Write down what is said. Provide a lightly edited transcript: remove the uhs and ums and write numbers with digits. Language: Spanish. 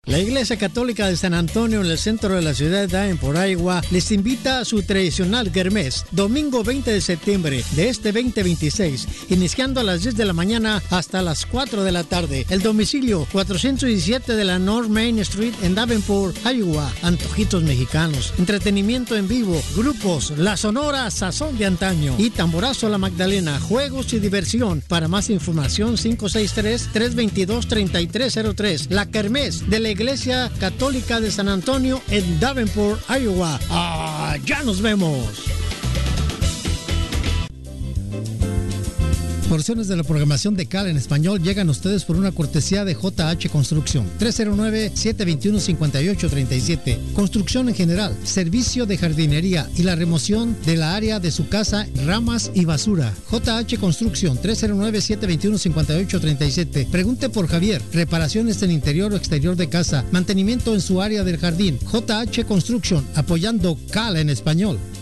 La Iglesia Católica de San Antonio, en el centro de la ciudad de Davenport, Iowa, les invita a su tradicional Kermés, domingo 20 de septiembre de este 2026, iniciando a las 10 de la mañana hasta las 4 de la tarde. El domicilio, 417 de la North Main Street en Davenport, Iowa. Antojitos mexicanos, entretenimiento en vivo, grupos, la Sonora Sazón de Antaño y Tamborazo La Magdalena, juegos y diversión. Para más información, 563-322-3303. La Kermés de la Iglesia Católica de San Antonio en Davenport, Iowa. ¡Ya nos vemos! Porciones de la programación de CAL en español llegan a ustedes por una cortesía de JH Construcción. 309-721-5837. Construcción en general, servicio de jardinería y la remoción de la área de su casa, ramas y basura. JH Construcción, 309-721-5837. Pregunte por Javier. Reparaciones en interior o exterior de casa. Mantenimiento en su área del jardín. JH Construcción, apoyando CAL en español.